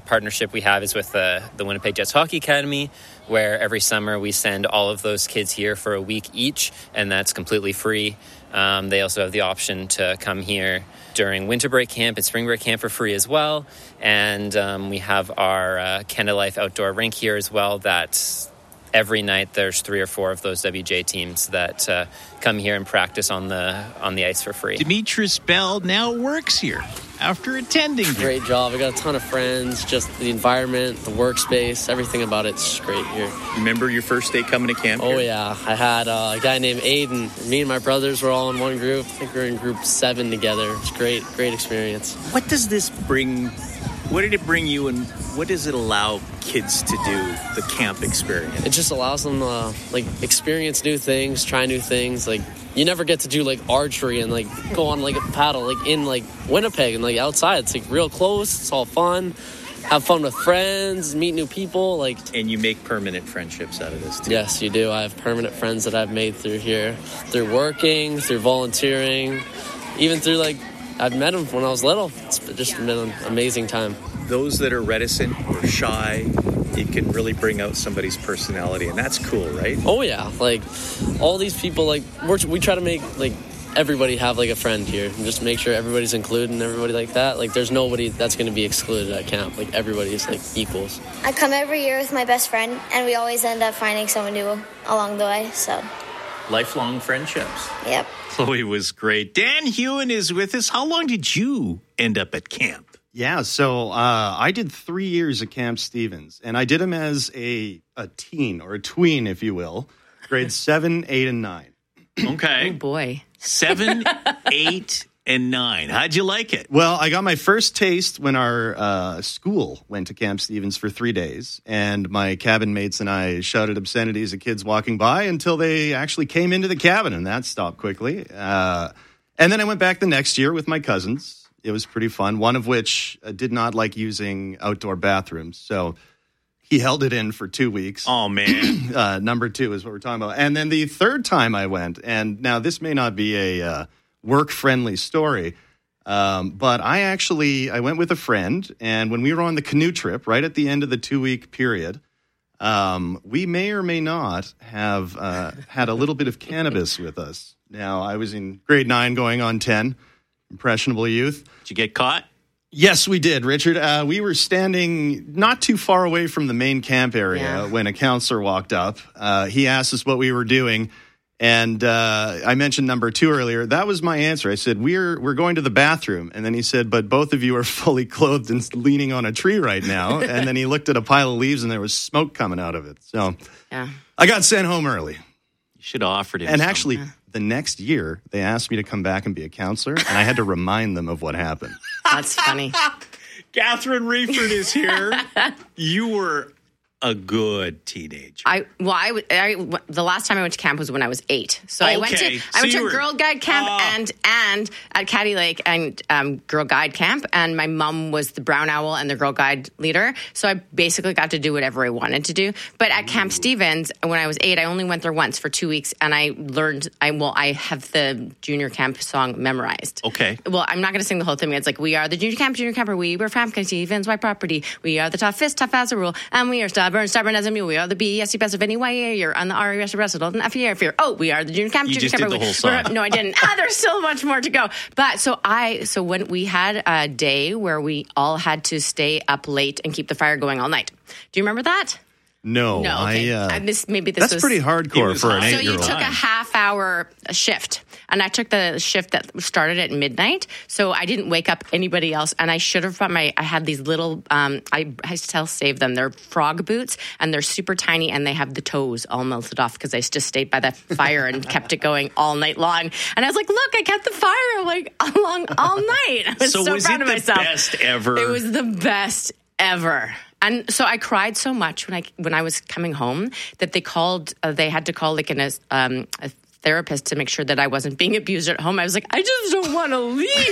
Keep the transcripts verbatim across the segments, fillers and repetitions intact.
partnership we have is with the, the Winnipeg Jets Hockey Academy, where every summer we send all of those kids here for a week each, and that's completely free. Um, they also have the option to come here during winter break camp and spring break camp for free as well. And um, we have our uh, Canada Life outdoor rink here as well. That every night there's three or four of those W J teams that uh, come here and practice on the on the ice for free. Demetris Bell now works here after attending here. Great job. I got a ton of friends. Just the environment, the workspace, everything about it's great here. Remember your first day coming to camp Oh, here? yeah. I had uh, a guy named Aiden. Me and my brothers were all in one group. I think we were in group seven together. It's great, great experience. What does this bring? What did it bring you, and what does it allow kids to do, the camp experience? It just allows them to, uh, like, experience new things, try new things. Like, you never get to do, like, archery and, like, go on, like, a paddle, like, in, like, Winnipeg and, like, outside. It's, like, real close. It's all fun. Have fun with friends, meet new people. Like, and you make permanent friendships out of this, too. Yes, you do. I have permanent friends that I've made through here, through working, through volunteering, even through, like, I've met them when I was little. It's just been an amazing time. Those that are reticent or shy, it can really bring out somebody's personality, and that's cool, right? Oh, yeah. Like, all these people, like, we're, we try to make, like, everybody have, like, a friend here and just make sure everybody's included and everybody like that. Like, there's nobody that's going to be excluded at camp. Like, everybody's, like, equals. I come every year with my best friend, and we always end up finding someone new along the way, so. Lifelong friendships. Yep. Chloe was great. Dan Hewen is with us. How long did you end up at camp? Yeah, so uh, I did three years at Camp Stevens, and I did them as a, a teen, or a tween, if you will, grades seven, eight, and nine. Okay. Oh, boy. Seven, eight, and nine. How'd you like it? Well, I got my first taste when our uh, school went to Camp Stevens for three days, and my cabin mates and I shouted obscenities at kids walking by until they actually came into the cabin, and that stopped quickly. Uh, and then I went back the next year with my cousins. It was pretty fun, one of which uh, did not like using outdoor bathrooms, so he held it in for two weeks. Oh, man. uh, number two is what we're talking about. And then the third time I went, and now this may not be a uh, work-friendly story, um, but I actually, I went with a friend, and when we were on the canoe trip, right at the end of the two-week period, um, we may or may not have uh, had a little bit of cannabis with us. Now, I was in grade nine going on ten. Impressionable youth. Did you get caught? Yes, we did, Richard. Uh, we were standing not too far away from the main camp area Yeah. when a counselor walked up. Uh, he asked us what we were doing, and uh, I mentioned number two earlier. That was my answer. I said, we're we're going to the bathroom. And then he said, but both of you are fully clothed and leaning on a tree right now. And then he looked at a pile of leaves, and there was smoke coming out of it. So Yeah. I got sent home early. You should have offered him And some. actually, the next year, they asked me to come back and be a counselor, and I had to remind them of what happened. That's funny. Catherine Reeford is here. You were a good teenager. I well, I, w- I- the last time I went to camp was when I was eight. So I went to Okay. I So went you to were- Girl Guide camp Oh. and and at Caddy Lake and um, Girl Guide camp, and my mom was the Brown Owl and the Girl Guide leader. So I basically got to do whatever I wanted to do. But at Camp Stevens, when I was eight, I only went there once for two weeks, and I learned. I well, I have the junior camp song memorized. Okay. Well, I'm not going to sing the whole thing. It's like, we are the junior camp, junior camper. We were from Camp Stevens, white property. We are the toughest, tough as a rule. And we are stubborn, stubborn as a mule. We are the B S C best of any way. You're on the R E S arrested, and F E R fear. Oh, we are the junior camp, You junior just camper. did the whole We- song. we're- No, I didn't. Ah, there's still much more to go. But so I, so when we had a day where we all had to stay up late and keep the fire going all night. Do you remember that? No, No, okay. I, uh, I miss, maybe this that's was pretty It hardcore was for an hot. so you eight-year-old. took a half hour shift, and I took the shift that started at midnight. So I didn't wake up anybody else, and I should have brought my. I had these little. Um, I I still save them. They're frog boots, and they're super tiny, and they have the toes all melted off because I just stayed by the fire and kept it going all night long. And I was like, "Look, I kept the fire like along all night." I was so, So was proud it of the myself. best ever? It was the best ever. And so I cried so much when I when I was coming home that they called. Uh, they had to call like an, um, a therapist to make sure that I wasn't being abused at home. I was like, I just don't want to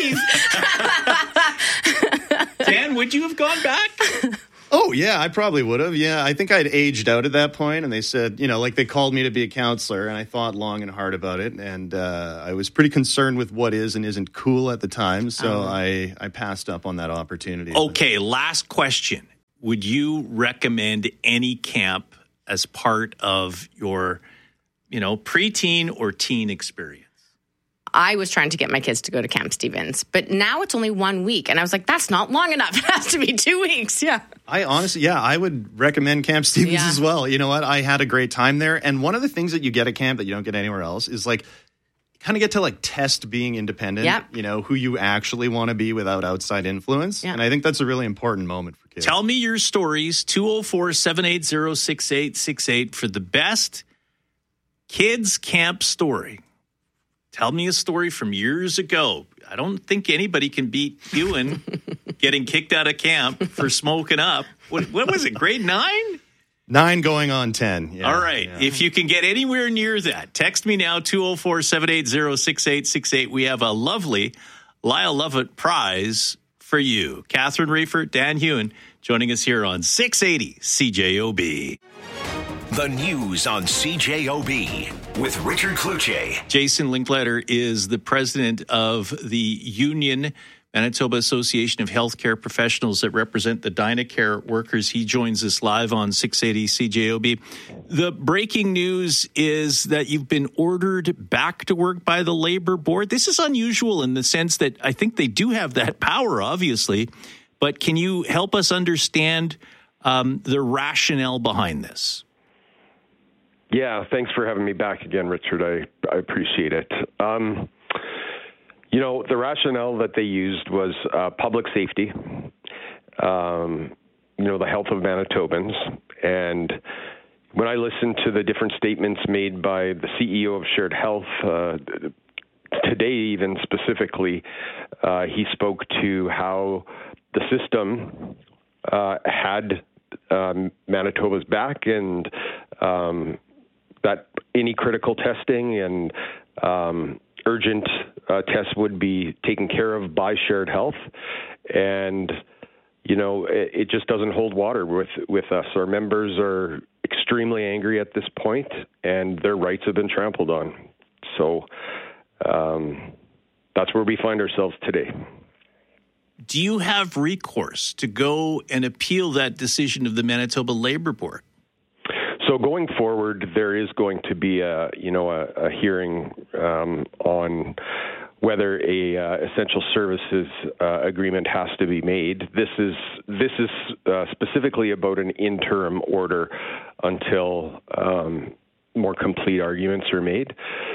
leave. Dan, would you have gone back? Oh, yeah, I probably would have. Yeah, I think I'd aged out at that point, and they said, you know, like they called me to be a counselor, and I thought long and hard about it, and uh, I was pretty concerned with what is and isn't cool at the time, so I, I passed up on that opportunity. Okay, last question. would you recommend any camp as part of your, you know, preteen or teen experience? I was trying to get my kids to go to Camp Stevens, but now it's only one week. And I was like, that's not long enough. It has to be two weeks. Yeah. I honestly, yeah, I would recommend Camp Stevens Yeah. as well. You know what? I had a great time there. And one of the things that you get at camp that you don't get anywhere else is like, kind of get to like test being independent, Yep. you know, who you actually want to be without outside influence. Yeah. And I think that's a really important moment for kids. Tell me your stories, two oh four, seven eight zero, six eight six eight for the best kids camp story. Tell me a story from years ago. I don't think anybody can beat Ewan getting kicked out of camp for smoking up. What, what was it, grade nine? Nine going on ten. Yeah, All right. yeah. If you can get anywhere near that, text me now, two oh four, seven eight zero, six eight six eight. We have a lovely Lyle Lovett prize for you. Catherine Reefer, Dan Hewen joining us here on six eighty C J O B. The news on C J O B with Richard Kluche. Jason Linkletter is the president of the Union, Manitoba Association of Healthcare Professionals that represent the Dynacare workers. He joins us live on six eighty C J O B. The breaking news is that you've been ordered back to work by the Labor Board. This is unusual in the sense that I think they do have that power, obviously. But can you help us understand um, the rationale behind this? Yeah, thanks for having me back again, Richard. I, I appreciate it. Um, you know, the rationale that they used was uh, public safety, um, you know, the health of Manitobans. And when I listened to the different statements made by the C E O of Shared Health, uh, today even specifically, uh, he spoke to how the system uh, had um, Manitoba's back and um, that any critical testing and um, urgent uh, tests would be taken care of by Shared Health. And, you know, it, it just doesn't hold water with, with us. Our members are extremely angry at this point, and their rights have been trampled on. So um, that's where we find ourselves today. Do you have recourse to go and appeal that decision of the Manitoba Labor Board? So going forward, there is going to be a, you know, a, a hearing um, on whether a uh, essential services uh, agreement has to be made. This is this is uh, specifically about an interim order until um, more complete arguments are made.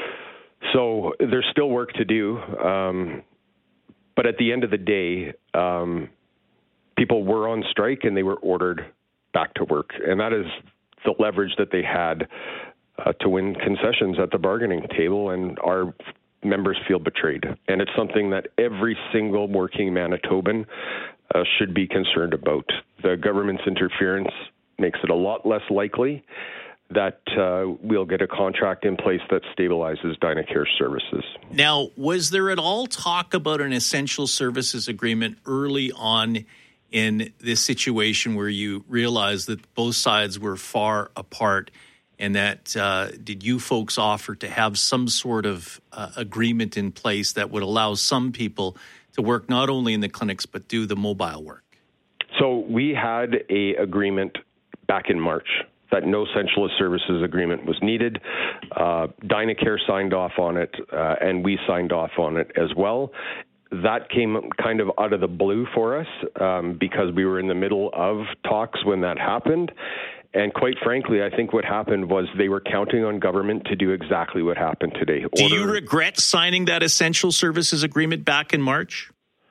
So there's still work to do, um, but at the end of the day, um, people were on strike and they were ordered back to work, and that is the leverage that they had uh, to win concessions at the bargaining table, and our members feel betrayed. And it's something that every single working Manitoban uh, should be concerned about. The government's interference makes it a lot less likely that uh, we'll get a contract in place that stabilizes Dynacare services. Now, was there at all talk about an essential services agreement early on in this situation where you realized that both sides were far apart, and that uh, did you folks offer to have some sort of uh, agreement in place that would allow some people to work not only in the clinics but do the mobile work? So we had a agreement back in March that no essential services agreement was needed. Uh, Dynacare signed off on it, uh, and we signed off on it as well. That came kind of out of the blue for us um, because we were in the middle of talks when that happened. And quite frankly, I think what happened was they were counting on government to do exactly what happened today. Do Order, you regret signing that essential services agreement back in March?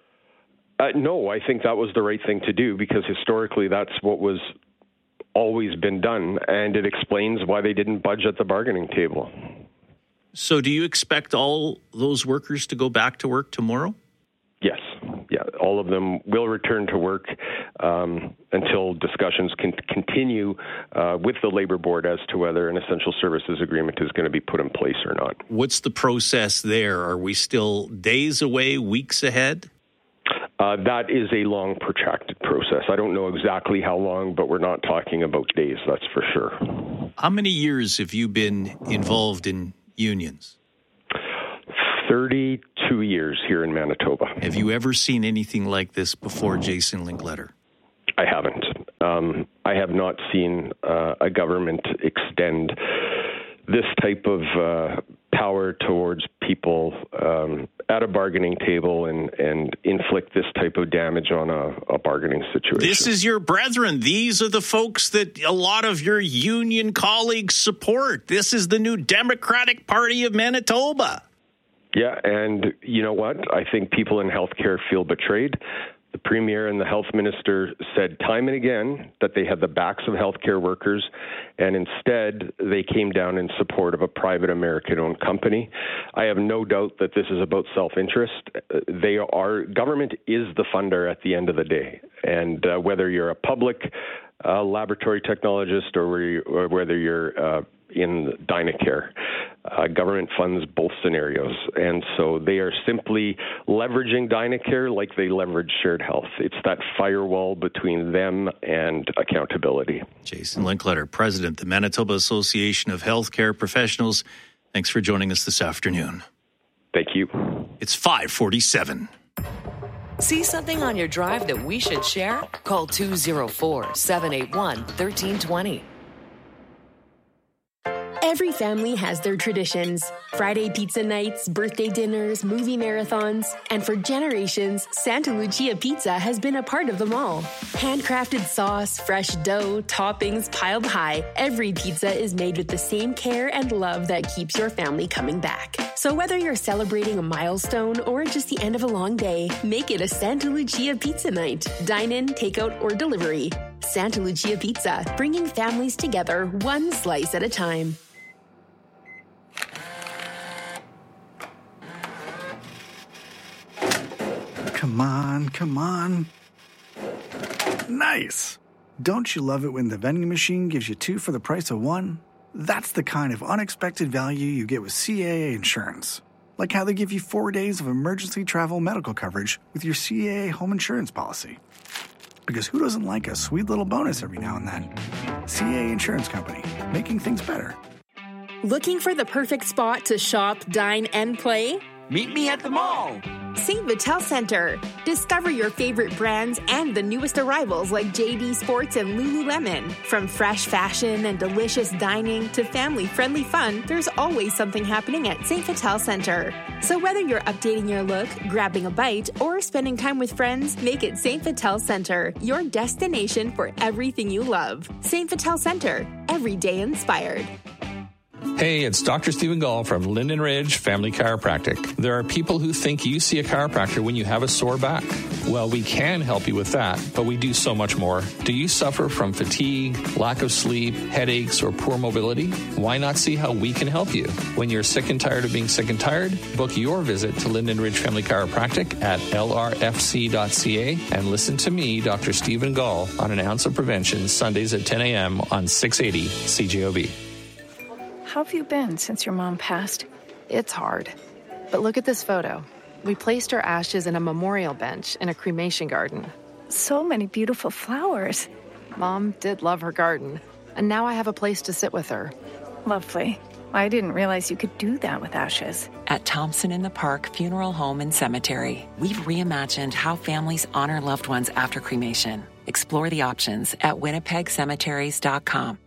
Uh, no, I think that was the right thing to do because historically that's what was always been done, and it explains why they didn't budge at the bargaining table. So do you expect all those workers to go back to work tomorrow? Yes. Yeah, all of them will return to work um, until discussions can continue uh, with the Labor Board as to whether an essential services agreement is going to be put in place or not. What's the process there? Are we still days away, weeks ahead? Uh, that is a long, protracted process. I don't know exactly how long, but we're not talking about days, that's for sure. How many years have you been involved in unions? thirty-two years here in Manitoba. Have you ever seen anything like this before, Jason Linkletter? I haven't. Um, I have not seen uh, a government extend this type of uh, power towards people um, at a bargaining table and, and inflict this type of damage on a, a bargaining situation. This is your brethren. These are the folks that a lot of your union colleagues support. This is the new Democratic Party of Manitoba. Yeah, and you know what? I think people in healthcare feel betrayed. The Premier and the Health Minister said time and again that they had the backs of healthcare workers, and instead they came down in support of a private American-owned company. I have no doubt that this is about self-interest. They are government is the funder at the end of the day, and uh, whether you're a public uh, laboratory technologist or, where you, or whether you're uh, in Dynacare, uh, government funds both scenarios. And so they are simply leveraging Dynacare like they leverage Shared Health. It's that firewall between them and accountability. Jason Linkletter, President, the Manitoba Association of Healthcare Professionals. Thanks for joining us this afternoon. Thank you. It's five forty-seven. See something on your drive that we should share? Call two oh four, seven eight one, one three two zero. Every family has their traditions. Friday pizza nights, birthday dinners, movie marathons. And for generations, Santa Lucia Pizza has been a part of them all. Handcrafted sauce, fresh dough, toppings piled high. Every pizza is made with the same care and love that keeps your family coming back. So whether you're celebrating a milestone or just the end of a long day, make it a Santa Lucia Pizza night. Dine in, takeout, or delivery. Santa Lucia Pizza, bringing families together one slice at a time. Come on, come on. Nice. Don't you love it when the vending machine gives you two for the price of one? That's the kind of unexpected value you get with C A A Insurance. Like how they give you four days of emergency travel medical coverage with your C A A home insurance policy. Because who doesn't like a sweet little bonus every now and then? C A A Insurance Company, making things better. Looking for the perfect spot to shop, dine, and play? Meet me at the mall. Saint Vital Center. Discover your favorite brands and the newest arrivals like J D Sports and Lululemon. From fresh fashion and delicious dining to family-friendly fun, there's always something happening at Saint Vital Center. So whether you're updating your look, grabbing a bite, or spending time with friends, make it Saint Vital Center, your destination for everything you love. Saint Vital Center, every day inspired. Hey, it's Doctor Stephen Gall from Linden Ridge Family Chiropractic. There are people who think you see a chiropractor when you have a sore back. Well, we can help you with that, but we do so much more. Do you suffer from fatigue, lack of sleep, headaches, or poor mobility? Why not see how we can help you? When you're sick and tired of being sick and tired, book your visit to Linden Ridge Family Chiropractic at L R F C dot C A and listen to me, Doctor Stephen Gall, on An Ounce of Prevention, Sundays at ten a.m. on six eighty C J O B. How have you been since your mom passed? It's hard. But look at this photo. We placed her ashes in a memorial bench in a cremation garden. So many beautiful flowers. Mom did love her garden, and now I have a place to sit with her. Lovely. I didn't realize you could do that with ashes. At Thompson in the Park Funeral Home and Cemetery, we've reimagined how families honor loved ones after cremation. Explore the options at winnipeg cemeteries dot com.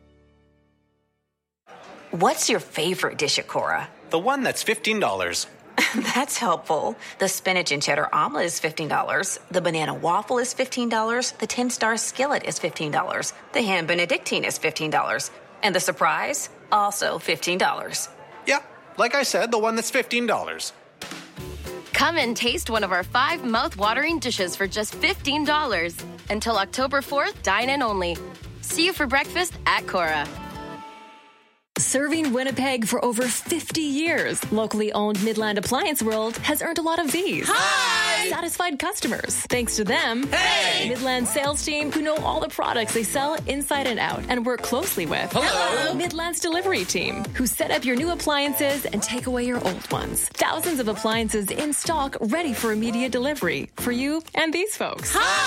What's your favorite dish at Cora? The one that's fifteen dollars. That's helpful. The spinach and cheddar omelet is fifteen dollars. The banana waffle is fifteen dollars. The ten-star skillet is fifteen dollars. The ham benedictine is fifteen dollars. And the surprise? Also fifteen dollars. Yeah, like I said, the one that's fifteen dollars. Come and taste one of our five mouth-watering dishes for just fifteen dollars. Until October fourth, dine in only. See you for breakfast at Cora. Serving Winnipeg for over fifty years, locally owned Midland Appliance World has earned a lot of these. Hi! Satisfied customers. Thanks to them, hey! Midland sales team who know all the products they sell inside and out and work closely with. Hello! Midland's delivery team who set up your new appliances and take away your old ones. Thousands of appliances in stock ready for immediate delivery for you and these folks. Hi!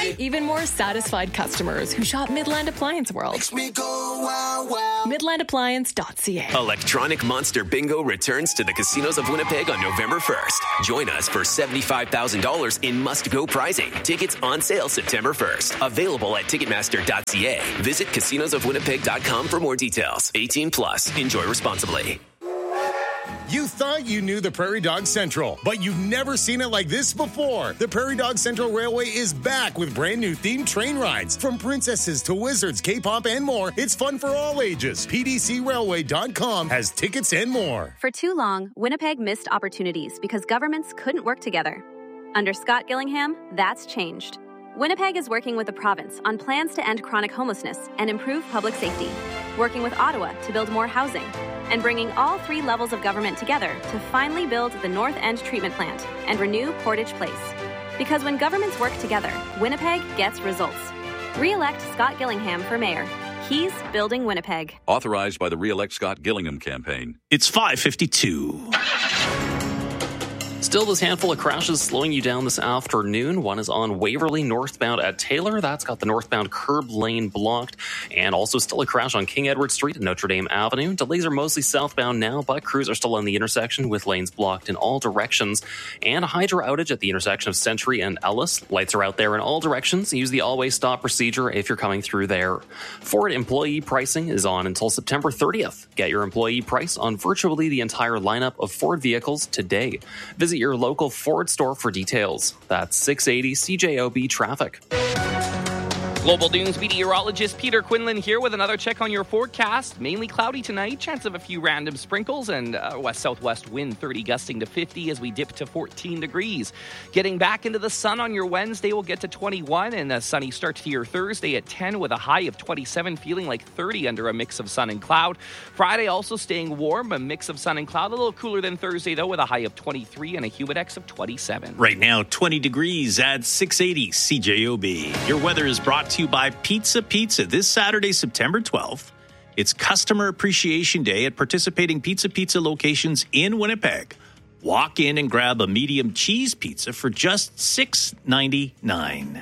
And even more satisfied customers who shop Midland Appliance World. Makes me go wow wow. midland appliance dot c a. Electronic Monster Bingo returns to the casinos of Winnipeg on November first. Join us for seventy-five thousand dollars in must-go prizing. Tickets on sale September first. Available at ticketmaster dot c a. Visit casinos of winnipeg dot com for more details. eighteen plus. Enjoy responsibly. You thought you knew the Prairie Dog Central, but you've never seen it like this before. The Prairie Dog Central Railway is back with brand new themed train rides. From princesses to wizards, K-pop, and more, it's fun for all ages. P D C railway dot com has tickets and more. For too long, Winnipeg missed opportunities because governments couldn't work together. Under Scott Gillingham, that's changed. Winnipeg is working with the province on plans to end chronic homelessness and improve public safety, working with Ottawa to build more housing, and bringing all three levels of government together to finally build the North End Treatment Plant and renew Portage Place. Because when governments work together, Winnipeg gets results. Re-elect Scott Gillingham for mayor. He's building Winnipeg. Authorized by the Re-elect Scott Gillingham campaign. It's five fifty-two. Still, this handful of crashes slowing you down this afternoon. One is on Waverly northbound at Taylor. That's got the northbound curb lane blocked. And also still a crash on King Edward Street at Notre Dame Avenue. Delays are mostly southbound now, but crews are still on the intersection with lanes blocked in all directions. And a hydro outage at the intersection of Century and Ellis. Lights are out there in all directions. Use the always stop procedure if you're coming through there. Ford employee pricing is on until September thirtieth. Get your employee price on virtually the entire lineup of Ford vehicles today. Visit your local Ford store for details. That's six eighty C J O B traffic. Global News meteorologist Peter Quinlan here with another check on your forecast. Mainly cloudy tonight, chance of a few random sprinkles, and uh, west-southwest wind thirty gusting to fifty as we dip to fourteen degrees. Getting back into the sun on your Wednesday, we'll get to twenty-one, and a sunny start to your Thursday at ten with a high of twenty-seven, feeling like thirty under a mix of sun and cloud. Friday also staying warm, a mix of sun and cloud, a little cooler than Thursday though, with a high of twenty-three and a humidex of twenty-seven. Right now, twenty degrees at six eighty C J O B. Your weather is brought to you by Pizza Pizza. This Saturday, September twelfth, it's Customer Appreciation Day at participating Pizza Pizza locations in Winnipeg. Walk in and grab a medium cheese pizza for just six ninety-nine.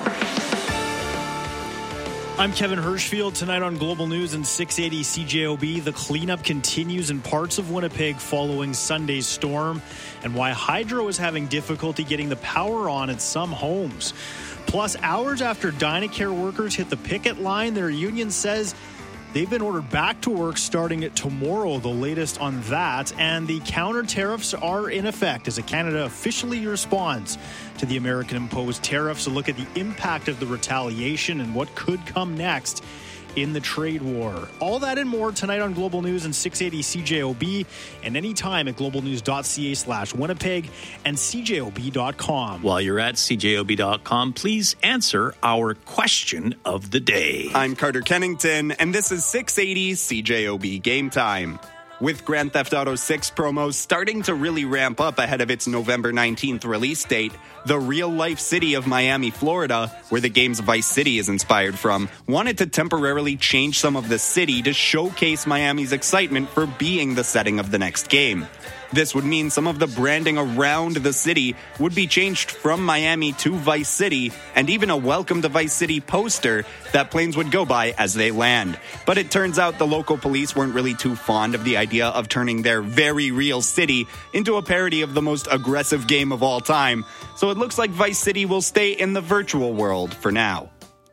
I'm Kevin Hirschfield. Tonight on Global News and six eighty C J O B, the cleanup continues in parts of Winnipeg following Sunday's storm, and why Hydro is having difficulty getting the power on at some homes. Plus, hours after Dynacare workers hit the picket line, their union says they've been ordered back to work starting tomorrow, the latest on that. And the counter tariffs are in effect as Canada officially responds to the American-imposed tariffs. A look at the impact of the retaliation and what could come next in the trade war. All that and more tonight on Global News and six eighty C J O B, and anytime at globalnews.ca slash Winnipeg and C J O B dot com. While you're at C J O B dot com, please answer our question of the day. I'm Carter Kennington, and this is six eighty C J O B Game Time. With Grand Theft Auto six promos starting to really ramp up ahead of its November nineteenth release date, the real-life city of Miami, Florida, where the game's Vice City is inspired from, wanted to temporarily change some of the city to showcase Miami's excitement for being the setting of the next game. This would mean some of the branding around the city would be changed from Miami to Vice City, and even a Welcome to Vice City poster that planes would go by as they land. But it turns out the local police weren't really too fond of the idea of turning their very real city into a parody of the most aggressive game of all time, so it looks like Vice City will stay in the virtual world for now.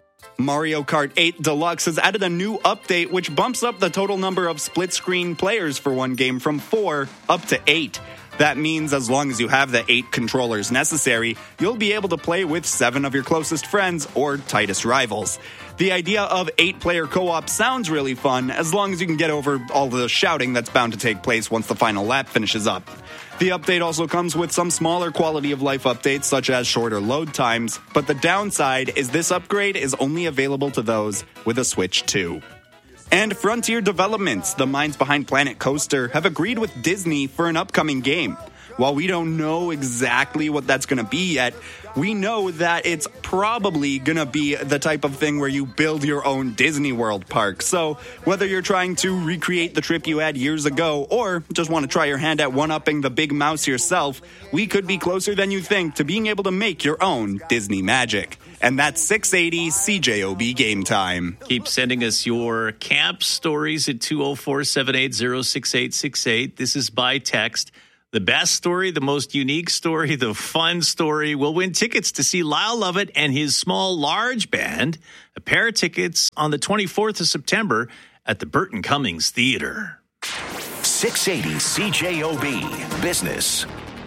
Mario Kart eight Deluxe has added a new update which bumps up the total number of split-screen players for one game from four up to eight. That means as long as you have the eight controllers necessary, you'll be able to play with seven of your closest friends or tightest rivals. The idea of eight-player co-op sounds really fun as long as you can get over all the shouting that's bound to take place once the final lap finishes up. The update also comes with some smaller quality-of-life updates, such as shorter load times, but the downside is this upgrade is only available to those with a Switch two. And Frontier Developments, the minds behind Planet Coaster, have agreed with Disney for an upcoming game. While we don't know exactly what that's going to be yet, we know that it's probably going to be the type of thing where you build your own Disney World park. So whether you're trying to recreate the trip you had years ago or just want to try your hand at one-upping the Big Mouse yourself, we could be closer than you think to being able to make your own Disney magic. And that's six eighty C J O B Game Time. Keep sending us your camp stories at two oh four, seven eight zero, six eight six eight. This is by text. The best story, the most unique story, the fun story will win tickets to see Lyle Lovett and his small, large band. A pair of tickets on the twenty-fourth of September at the Burton Cummings Theater. six eighty C J O B Business.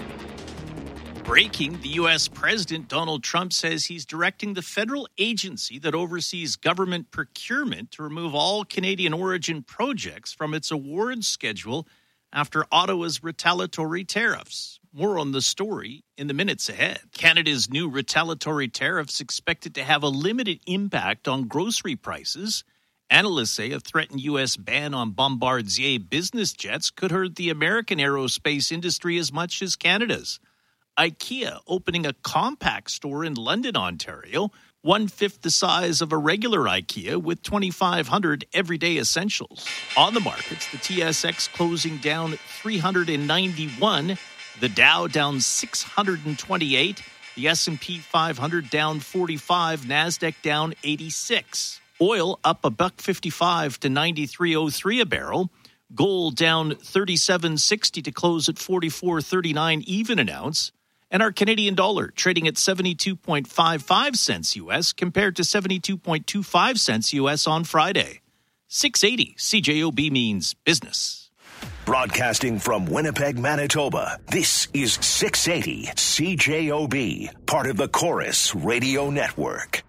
Breaking, the U S President Donald Trump says he's directing the federal agency that oversees government procurement to remove all Canadian origin projects from its awards schedule after Ottawa's retaliatory tariffs. More on the story in the minutes ahead. Canada's new retaliatory tariffs expected to have a limited impact on grocery prices. Analysts say a threatened U S ban on Bombardier business jets could hurt the American aerospace industry as much as Canada's. IKEA opening a compact store in London, Ontario, one-fifth the size of a regular IKEA with twenty-five hundred everyday essentials. On the markets, the T S X closing down three hundred ninety-one, the Dow down six hundred twenty-eight, the S and P five hundred down forty-five, NASDAQ down eighty-six. Oil up a buck fifty-five to ninety-three oh three a barrel. Gold down thirty-seven sixty to close at forty-four thirty-nine even an ounce. And our Canadian dollar trading at seventy-two point five five cents U S compared to seventy-two point two five cents U S on Friday. six eighty C J O B means business. Broadcasting from Winnipeg, Manitoba, this is six eighty C J O B, part of the Chorus Radio Network.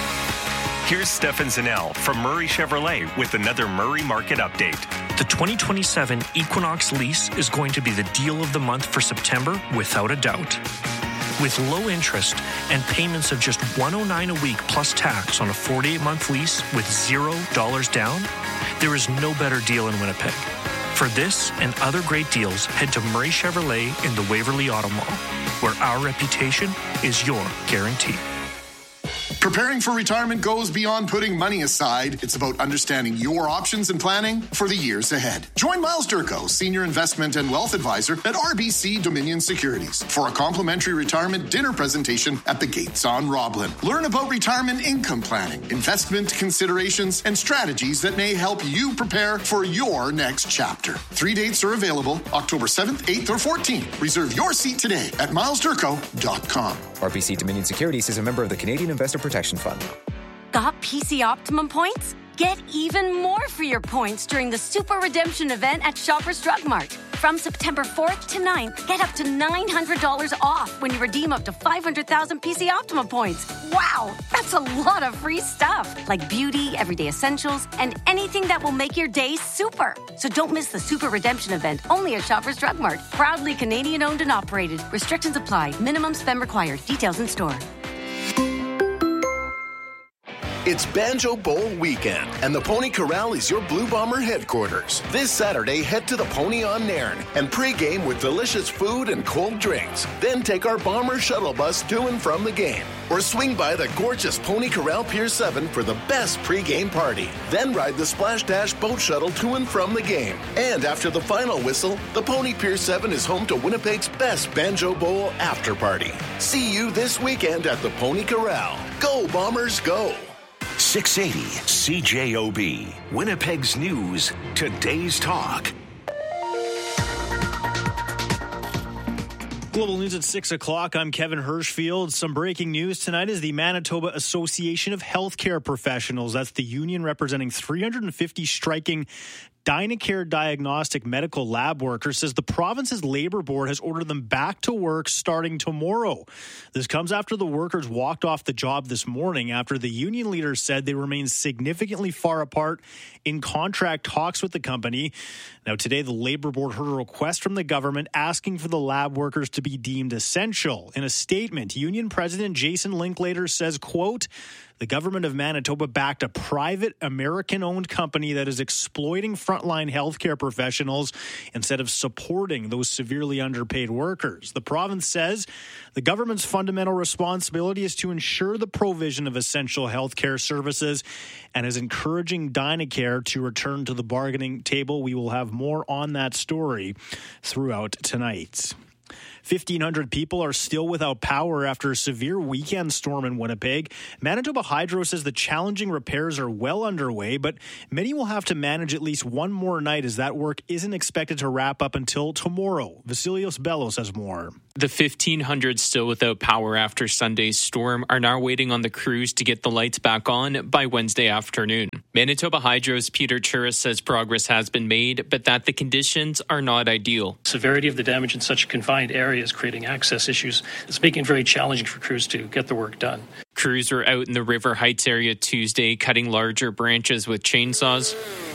Here's Stefan Zanell from Murray Chevrolet with another Murray Market Update. The twenty twenty-seven Equinox lease is going to be the deal of the month for September, without a doubt. With low interest and payments of just one hundred nine dollars a week plus tax on a forty-eight month lease with zero dollars down, there is no better deal in Winnipeg. For this and other great deals, head to Murray Chevrolet in the Waverly Auto Mall, where our reputation is your guarantee. Preparing for retirement goes beyond putting money aside. It's about understanding your options and planning for the years ahead. Join Miles Durko, Senior Investment and Wealth Advisor at R B C Dominion Securities, for a complimentary retirement dinner presentation at the Gates on Roblin. Learn about retirement income planning, investment considerations, and strategies that may help you prepare for your next chapter. Three dates are available, October seventh, eighth, or fourteenth. Reserve your seat today at miles durko dot com. R B C Dominion Securities is a member of the Canadian Investor Protection Fund. Got P C Optimum points? Get even more for your points during the Super Redemption event at Shoppers Drug Mart. From September fourth to ninth, get up to nine hundred dollars off when you redeem up to five hundred thousand P C Optimum points. Wow, that's a lot of free stuff, like beauty, everyday essentials, and anything that will make your day super. So don't miss the Super Redemption event, only at Shoppers Drug Mart. Proudly Canadian owned and operated. Restrictions apply. Minimum spend required. Details in store. It's Banjo Bowl weekend, and the Pony Corral is your Blue Bomber headquarters. This Saturday, head to the Pony on Nairn and pregame with delicious food and cold drinks. Then take our Bomber shuttle bus to and from the game. Or swing by the gorgeous Pony Corral Pier seven for the best pregame party. Then ride the Splash Dash boat shuttle to and from the game. And after the final whistle, the Pony Pier seven is home to Winnipeg's best Banjo Bowl after party. See you this weekend at the Pony Corral. Go Bombers, go! six eighty C J O B, Winnipeg's news, today's talk. Global News at six o'clock. I'm Kevin Hirschfield. Some breaking news tonight is the Manitoba Association of Healthcare Professionals. That's the union representing three hundred fifty striking Dynacare Diagnostic Medical Lab workers, says the province's labor board has ordered them back to work starting tomorrow. This comes after the workers walked off the job this morning after the union leaders said they remain significantly far apart in contract talks with the company. Now, today, the labor board heard a request from the government asking for the lab workers to be deemed essential. In a statement, union president Jason Linklater says, quote, the government of Manitoba backed a private American-owned company that is exploiting frontline healthcare professionals instead of supporting those severely underpaid workers. The province says the government's fundamental responsibility is to ensure the provision of essential healthcare services and is encouraging Dynacare to return to the bargaining table. We will have more on that story throughout tonight. fifteen hundred people are still without power after a severe weekend storm in Winnipeg. Manitoba Hydro says the challenging repairs are well underway, but many will have to manage at least one more night as that work isn't expected to wrap up until tomorrow. Vasilios Bellos has more. The fifteen hundred still without power after Sunday's storm are now waiting on the crews to get the lights back on by Wednesday afternoon. Manitoba Hydro's Peter Churis says progress has been made, but that the conditions are not ideal. Severity of the damage in such a confined area is creating access issues. It's making it very challenging for crews to get the work done. Crews were out in the River Heights area Tuesday cutting larger branches with chainsaws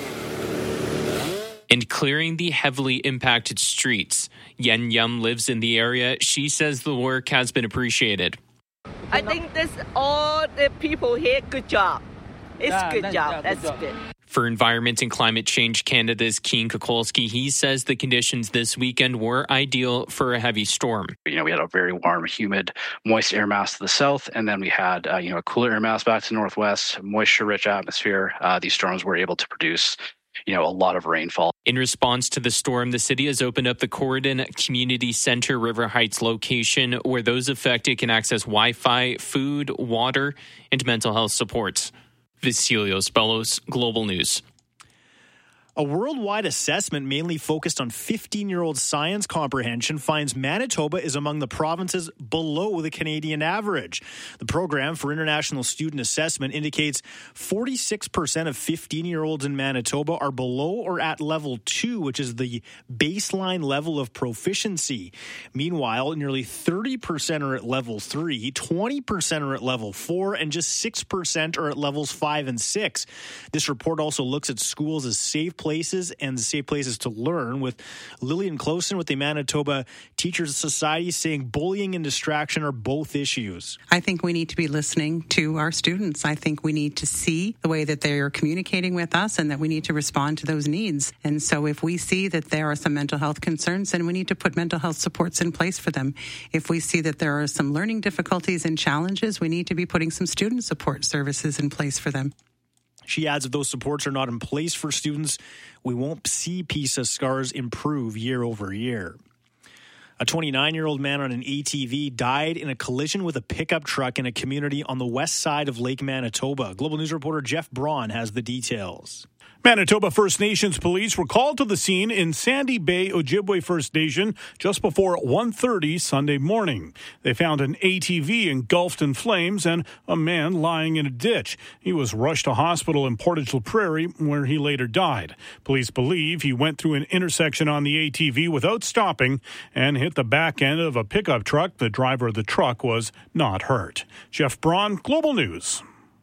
and clearing the heavily impacted streets. Yen Yum lives in the area. She says the work has been appreciated. I think this all the people here, good job. It's yeah, good that's, job. Yeah, That's good job. good. For Environment and Climate Change Canada's Keen Kukolski, he says the conditions this weekend were ideal for a heavy storm. You know, we had a very warm, humid, moist air mass to the south, and then we had, uh, you know, a cooler air mass back to the northwest, moisture-rich atmosphere. Uh, these storms were able to produce, you know, a lot of rainfall. In response to the storm, the city has opened up the Corridon Community Center River Heights location where those affected can access Wi-Fi, food, water, and mental health supports. Vasilios Bellos, Global News. A worldwide assessment mainly focused on fifteen-year-old science comprehension finds Manitoba is among the provinces below the Canadian average. The Program for International Student Assessment indicates forty-six percent of fifteen-year-olds in Manitoba are below or at level two, which is the baseline level of proficiency. Meanwhile, nearly thirty percent are at level three, twenty percent are at level four, and just six percent are at levels five and six. This report also looks at schools as safe places and safe places to learn, with Lillian Closen with the Manitoba Teachers Society saying bullying and distraction are both issues. I think we need to be listening to our students. I think we need to see the way that they are communicating with us and that we need to respond to those needs. And so if we see that there are some mental health concerns, then we need to put mental health supports in place for them. If we see that there are some learning difficulties and challenges, we need to be putting some student support services in place for them. She adds if those supports are not in place for students, we won't see PISA scores improve year over year. A twenty-nine-year-old man on an A T V died in a collision with a pickup truck in a community on the west side of Lake Manitoba. Global News reporter Jeff Braun has the details. Manitoba First Nations police were called to the scene in Sandy Bay, Ojibwe First Nation, just before one thirty Sunday morning. They found an A T V engulfed in flames and a man lying in a ditch. He was rushed to hospital in Portage la Prairie, where he later died. Police believe he went through an intersection on the A T V without stopping and hit the back end of a pickup truck. The driver of the truck was not hurt. Jeff Braun, Global News.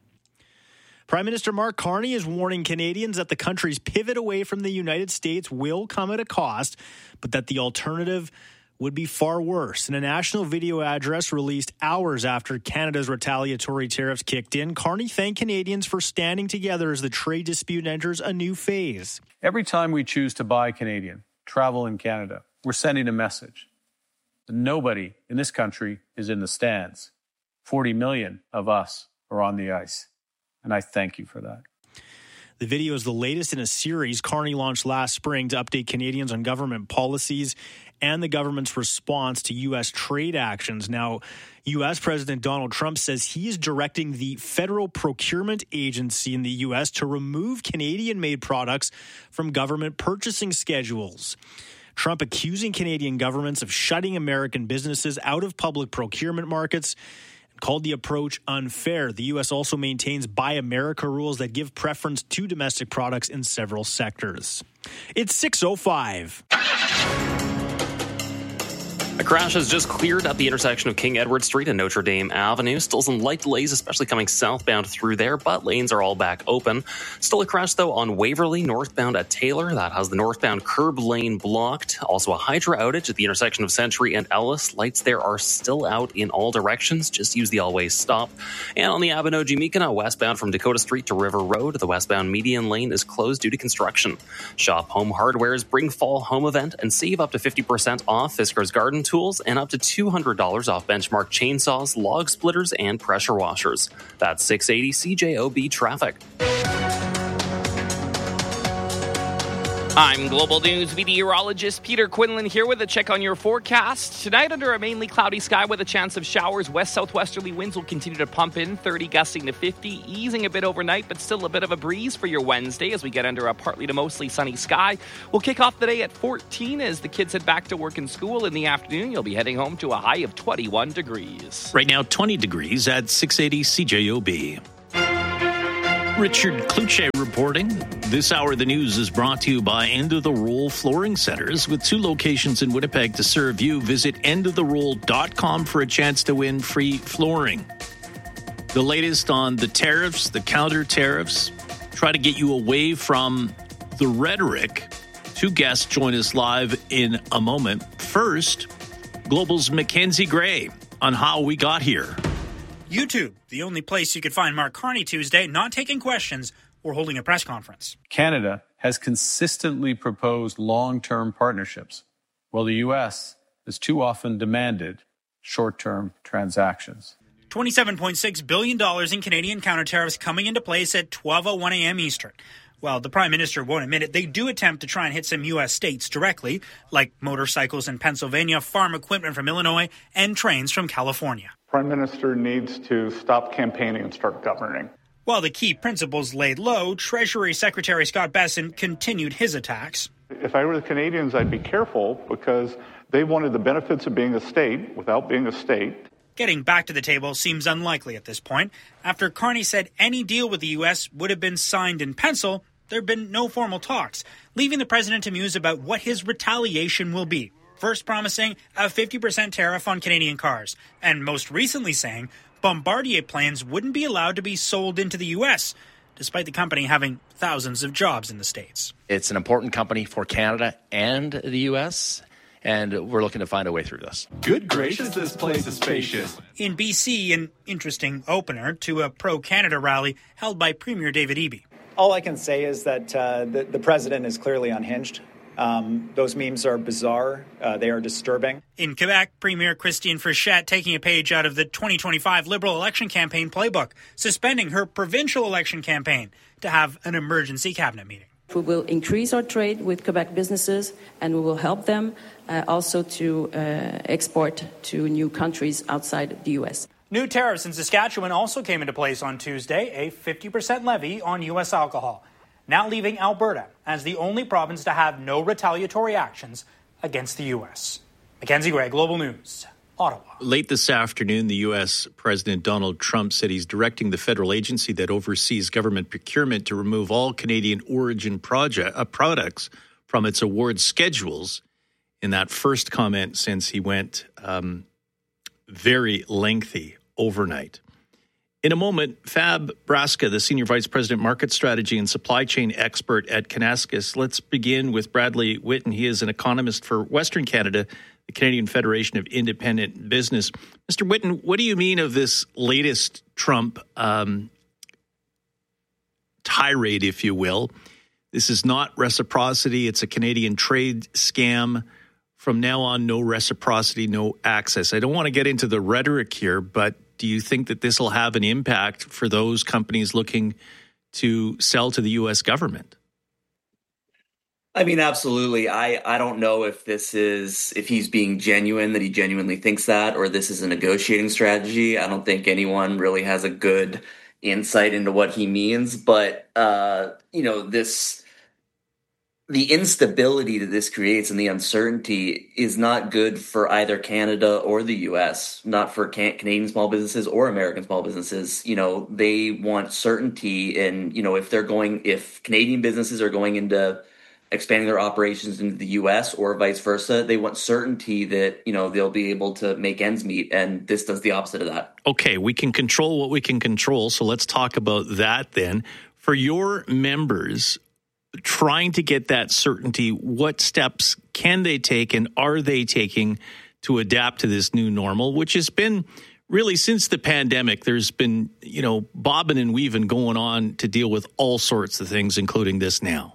Prime Minister Mark Carney is warning Canadians that the country's pivot away from the United States will come at a cost, but that the alternative would be far worse. In a national video address released hours after Canada's retaliatory tariffs kicked in, Carney thanked Canadians for standing together as the trade dispute enters a new phase. Every time we choose to buy Canadian, travel in Canada, we're sending a message that nobody in this country is in the stands. forty million of us are on the ice. And I thank you for that. The video is the latest in a series Carney launched last spring to update Canadians on government policies and the government's response to U S trade actions. Now, U S President Donald Trump says he is directing the Federal Procurement Agency in the U S to remove Canadian-made products from government purchasing schedules. Trump accusing Canadian governments of shutting American businesses out of public procurement markets, called the approach unfair. The U S also maintains Buy America rules that give preference to domestic products in several sectors. It's six oh five. A crash has just cleared at the intersection of King Edward Street and Notre Dame Avenue. Still some light delays, especially coming southbound through there, but lanes are all back open. Still a crash, though, on Waverly, northbound at Taylor. That has the northbound curb lane blocked. Also a Hydra outage at the intersection of Century and Ellis. Lights there are still out in all directions. Just use the always stop. And on the Abinogi-Mikana, westbound from Dakota Street to River Road, the westbound median lane is closed due to construction. Shop Home Hardware's Bring Fall Home event and save up to fifty percent off Fiskars Garden Tools and up to two hundred dollars off Benchmark chainsaws, log splitters, and pressure washers. That's six eighty C J O B traffic. I'm Global News meteorologist Peter Quinlan here with a check on your forecast. Tonight, under a mainly cloudy sky with a chance of showers, west-southwesterly winds will continue to pump in, thirty gusting to fifty, easing a bit overnight, but still a bit of a breeze for your Wednesday as we get under a partly to mostly sunny sky. We'll kick off the day at fourteen as the kids head back to work and school. In the afternoon, you'll be heading home to a high of twenty-one degrees. Right now, twenty degrees at six eighty C J O B. Richard Kluche reporting. This hour of the news is brought to you by End of the Roll Flooring Centers. With two locations in Winnipeg to serve you, visit end of the roll dot com for a chance to win free flooring. The latest on the tariffs, the counter tariffs, try to get you away from the rhetoric. Two guests join us live in a moment. First, Global's Mackenzie Gray on how we got here. YouTube, the only place you could find Mark Carney Tuesday, not taking questions or holding a press conference. Canada has consistently proposed long-term partnerships, while the U S has too often demanded short-term transactions. twenty-seven point six billion dollars in Canadian counter tariffs coming into place at twelve oh one a.m. Eastern. While the Prime Minister won't admit it, they do attempt to try and hit some U S states directly, like motorcycles in Pennsylvania, farm equipment from Illinois, and trains from California. Prime Minister needs to stop campaigning and start governing. While the key principles laid low, Treasury Secretary Scott Bessent continued his attacks. If I were the Canadians, I'd be careful because they wanted the benefits of being a state without being a state. Getting back to the table seems unlikely at this point. After Carney said any deal with the U S would have been signed in pencil, there have been no formal talks, leaving the president to muse about what his retaliation will be. First promising a fifty percent tariff on Canadian cars, and most recently saying Bombardier planes wouldn't be allowed to be sold into the U S, despite the company having thousands of jobs in the States. It's an important company for Canada and the U S, and we're looking to find a way through this. Good gracious, this place is spacious. In B C, an interesting opener to a pro-Canada rally held by Premier David Eby. All I can say is that uh, the, the president is clearly unhinged. Um, those memes are bizarre. Uh, they are disturbing. In Quebec, Premier Christine Frechette taking a page out of the twenty twenty-five Liberal election campaign playbook, suspending her provincial election campaign to have an emergency cabinet meeting. We will increase our trade with Quebec businesses, and we will help them uh, also to uh, export to new countries outside the U S. New tariffs in Saskatchewan also came into place on Tuesday, a fifty percent levy on U S alcohol, now leaving Alberta as the only province to have no retaliatory actions against the U S. Mackenzie Gray, Global News, Ottawa. Late this afternoon, the U S. President Donald Trump said he's directing the federal agency that oversees government procurement to remove all Canadian origin project, uh, products from its award schedules. In that first comment since he went um, very lengthy overnight. In a moment, Fab Braska, the Senior Vice President, Market Strategy and Supply Chain Expert at Kanaskas. Let's begin with Bradley Whitten. He is an economist for Western Canada, the Canadian Federation of Independent Business. Mister Whitten, what do you mean of this latest Trump um, tirade, if you will? This is not reciprocity. It's a Canadian trade scam. From now on, no reciprocity, no access. I don't want to get into the rhetoric here, but do you think that this will have an impact for those companies looking to sell to the U S government? I mean, absolutely. I, I don't know if this is, if he's being genuine, that he genuinely thinks that, or this is a negotiating strategy. I don't think anyone really has a good insight into what he means. But, uh, you know, this... the instability that this creates and the uncertainty is not good for either Canada or the U S, not for can- Canadian small businesses or American small businesses. You know, they want certainty in, you know, if they're going, if Canadian businesses are going into expanding their operations into the U S or vice versa, they want certainty that, you know, they'll be able to make ends meet. And this does the opposite of that. Okay, we can control what we can control. So let's talk about that then. For your members, trying to get that certainty, what steps can they take and are they taking to adapt to this new normal, which has been really since the pandemic, there's been, you know, bobbing and weaving going on to deal with all sorts of things, including this now.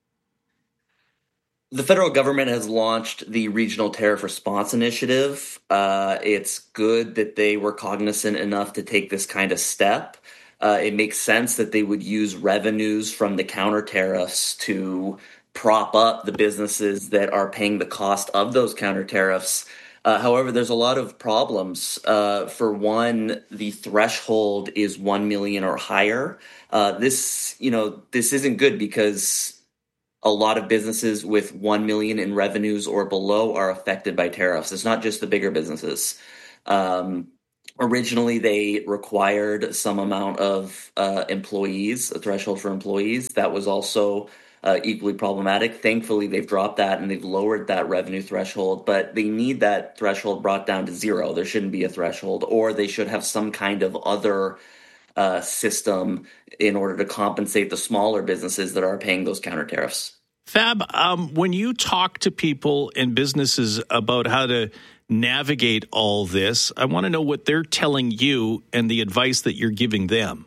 The federal government has launched the Regional Tariff Response Initiative. Uh, it's good that they were cognizant enough to take this kind of step. Uh, it makes sense that they would use revenues from the counter tariffs to prop up the businesses that are paying the cost of those counter tariffs. Uh, however, there's a lot of problems. Uh, for one, the threshold is one million or higher. Uh, this, you know, this isn't good because a lot of businesses with one million in revenues or below are affected by tariffs. It's not just the bigger businesses. Um, originally, they required some amount of uh, employees, a threshold for employees. That was also uh, equally problematic. Thankfully, they've dropped that and they've lowered that revenue threshold, but they need that threshold brought down to zero. There shouldn't be a threshold, or they should have some kind of other uh, system in order to compensate the smaller businesses that are paying those counter tariffs. Fab, um, when you talk to people and businesses about how to navigate all this, I want to know what they're telling you and the advice that you're giving them.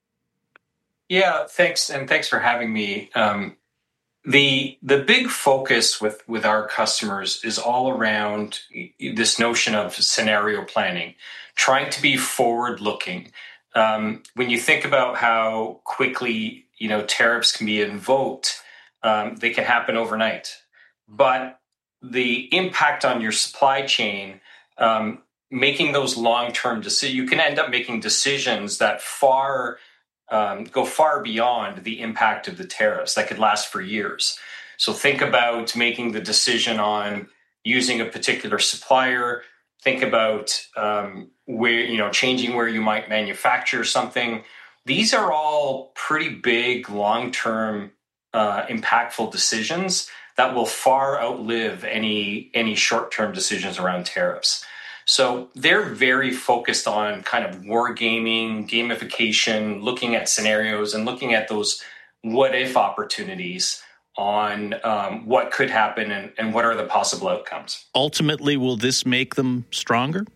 Yeah, thanks, and thanks for having me. Um, the the big focus with, with our customers is all around this notion of scenario planning, trying to be forward-looking. Um, when you think about how quickly, you know, tariffs can be invoked, um, they can happen overnight. But the impact on your supply chain, um, making those long-term decisions, you can end up making decisions that far um, go far beyond the impact of the tariffs that could last for years. So think about making the decision on using a particular supplier. Think about um, where, you know, changing where you might manufacture something. These are all pretty big, long-term, uh, impactful decisions that will far outlive any any short-term decisions around tariffs. So they're very focused on kind of wargaming, gamification, looking at scenarios and looking at those what-if opportunities on um, what could happen and, and what are the possible outcomes. Ultimately, will this make them stronger?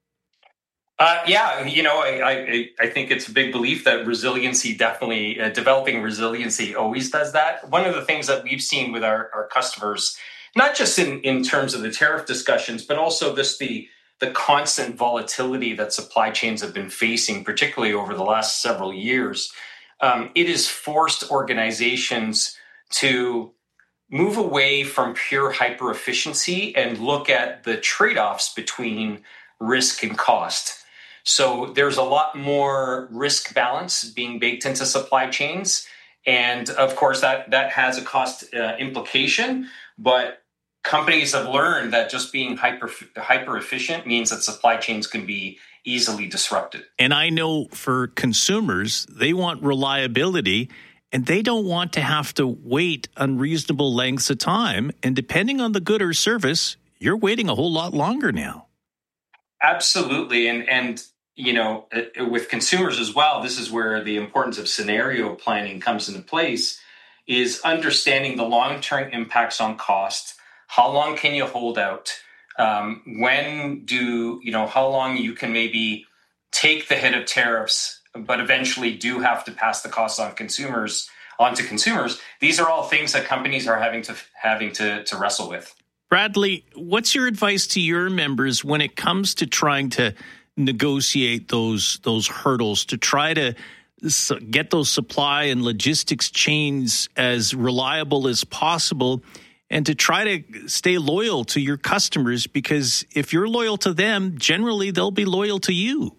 Uh, yeah, you know, I, I I think it's a big belief that resiliency definitely, uh, developing resiliency always does that. One of the things that we've seen with our, our customers, not just in, in terms of the tariff discussions, but also this the the constant volatility that supply chains have been facing, particularly over the last several years, um, it has forced organizations to move away from pure hyper efficiency and look at the trade-offs between risk and cost. So there's a lot more risk balance being baked into supply chains. And of course, that, that has a cost uh, implication, but companies have learned that just being hyper hyper efficient means that supply chains can be easily disrupted. And I know for consumers, they want reliability and they don't want to have to wait unreasonable lengths of time. And depending on the good or service, you're waiting a whole lot longer now. Absolutely. And, and you know, with consumers as well, this is where the importance of scenario planning comes into place, is understanding the long-term impacts on cost. How long can you hold out? Um, when do, you know, how long you can maybe take the hit of tariffs, but eventually do have to pass the costs on consumers, onto consumers. These are all things that companies are having to having to, to wrestle with. Bradley, what's your advice to your members when it comes to trying to negotiate those those hurdles, to try to get those supply and logistics chains as reliable as possible, and to try to stay loyal to your customers? Because if you're loyal to them, generally they'll be loyal to you.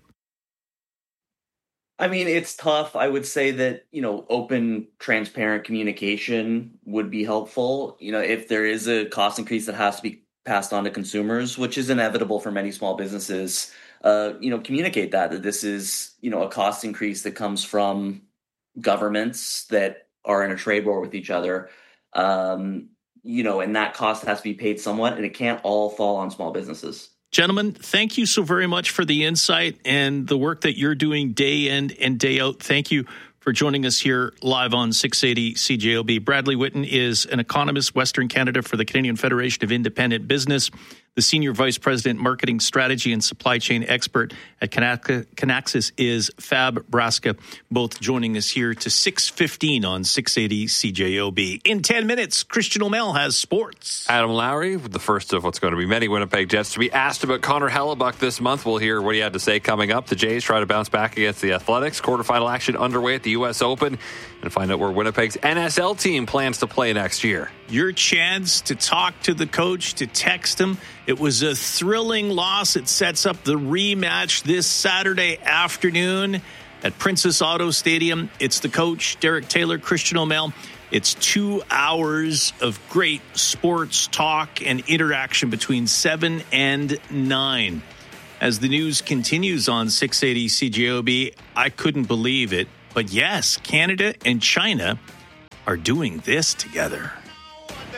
I mean, it's tough. I would say that, you know, open, transparent communication would be helpful. You know, if there is a cost increase that has to be passed on to consumers, which is inevitable for many small businesses, uh, you know, communicate that, that this is, you know, a cost increase that comes from governments that are in a trade war with each other. Um, you know, and that cost has to be paid somewhat, and it can't all fall on small businesses. Gentlemen, thank you so very much for the insight and the work that you're doing day in and day out. Thank you for joining us here live on six eighty C J O B. Bradley Whitten is an economist, Western Canada, for the Canadian Federation of Independent Business, the Senior Vice President, Marketing Strategy and Supply Chain Expert at Kinaxis is Fab Braska, both joining us here to six fifteen on six eighty C J O B. In ten minutes, Christian O'Mell has sports. Adam Lowry, the first of what's going to be many Winnipeg Jets to be asked about Connor Hellebuck this month. We'll hear what he had to say coming up. The Jays try to bounce back against the Athletics. Quarterfinal action underway at the U S Open. and find out where Winnipeg's N S L team plans to play next year. Your chance to talk to the coach, to text him. It was a thrilling loss. It sets up the rematch this Saturday afternoon at Princess Auto Stadium. It's the coach, Derek Taylor, Christian O'Mell. It's two hours of great sports talk and interaction between seven and nine. As the news continues on six eighty C J O B, I couldn't believe it. But yes, Canada and China are doing this together.